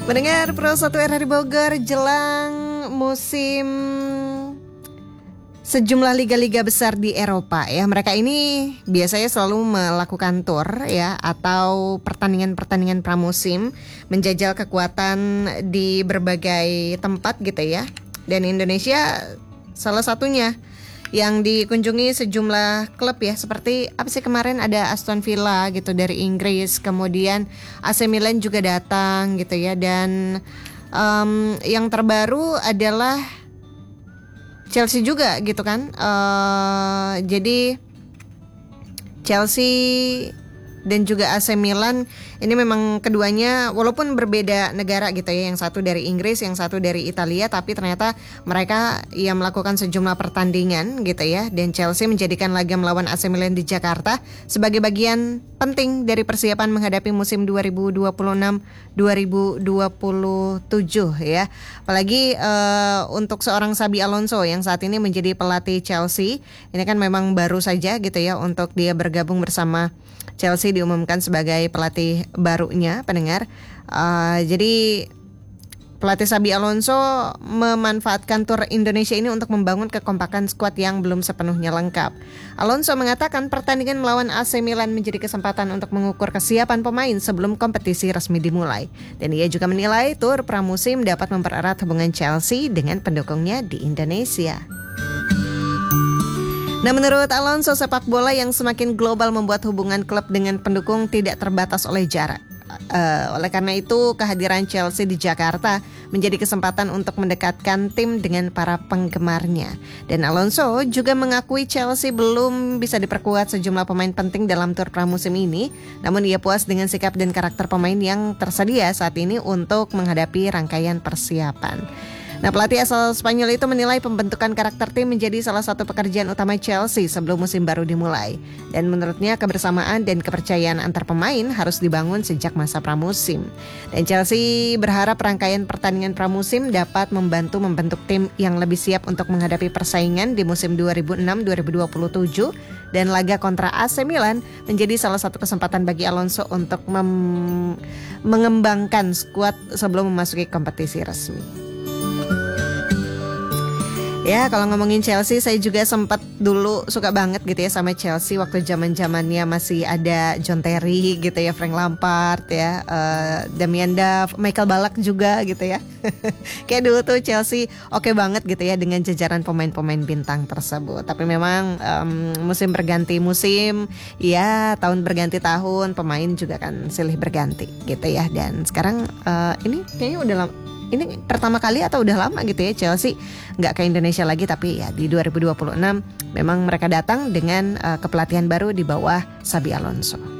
Mendengar Pro 1 RRI Bogor jelang musim sejumlah liga-liga besar di Eropa ya. Mereka ini biasanya selalu melakukan tour ya atau pertandingan-pertandingan pramusim, menjajal kekuatan di berbagai tempat gitu ya. Dan Indonesia salah satunya yang dikunjungi sejumlah klub ya, seperti apa sih kemarin ada Aston Villa gitu dari Inggris, kemudian AC Milan juga datang gitu ya, dan yang terbaru adalah Chelsea juga gitu kan. Jadi Chelsea dan juga AC Milan ini memang keduanya walaupun berbeda negara gitu ya, yang satu dari Inggris, yang satu dari Italia, tapi ternyata mereka ya melakukan sejumlah pertandingan gitu ya. Dan Chelsea menjadikan laga melawan AC Milan di Jakarta sebagai bagian penting dari persiapan menghadapi musim 2026-2027 ya. Apalagi untuk seorang Xabi Alonso yang saat ini menjadi pelatih Chelsea, ini kan memang baru saja gitu ya untuk dia bergabung bersama Chelsea, diumumkan sebagai pelatih barunya pendengar. Jadi pelatih Xabi Alonso memanfaatkan tur Indonesia ini untuk membangun kekompakan skuad yang belum sepenuhnya lengkap. Alonso mengatakan pertandingan melawan AC Milan menjadi kesempatan untuk mengukur kesiapan pemain sebelum kompetisi resmi dimulai. Dan ia juga menilai tur pramusim dapat mempererat hubungan Chelsea dengan pendukungnya di Indonesia. Nah, menurut Alonso, sepak bola yang semakin global membuat hubungan klub dengan pendukung tidak terbatas oleh jarak. Oleh karena itu, kehadiran Chelsea di Jakarta menjadi kesempatan untuk mendekatkan tim dengan para penggemarnya. Dan Alonso juga mengakui Chelsea belum bisa diperkuat sejumlah pemain penting dalam tur pramusim ini, namun ia puas dengan sikap dan karakter pemain yang tersedia saat ini untuk menghadapi rangkaian persiapan. Nah, pelatih asal Spanyol itu menilai pembentukan karakter tim menjadi salah satu pekerjaan utama Chelsea sebelum musim baru dimulai. Dan menurutnya kebersamaan dan kepercayaan antar pemain harus dibangun sejak masa pramusim. Dan Chelsea berharap rangkaian pertandingan pramusim dapat membantu membentuk tim yang lebih siap untuk menghadapi persaingan di musim 2006-2027. Dan laga kontra AC Milan menjadi salah satu kesempatan bagi Alonso untuk mengembangkan skuad sebelum memasuki kompetisi resmi. Ya, kalau ngomongin Chelsea, saya juga sempat dulu suka banget gitu ya sama Chelsea waktu zaman-zamannya masih ada John Terry gitu ya, Frank Lampard ya, Damien Duff, Michael Ballack juga gitu ya. Kayak dulu tuh Chelsea oke banget gitu ya dengan jajaran pemain-pemain bintang tersebut. Tapi memang musim berganti musim, ya tahun berganti tahun, pemain juga kan silih berganti gitu ya. Dan sekarang ini kayaknya udah lama. Ini pertama kali atau udah lama gitu ya Chelsea nggak ke Indonesia lagi, tapi ya di 2026 memang mereka datang dengan kepelatihan baru di bawah Xabi Alonso.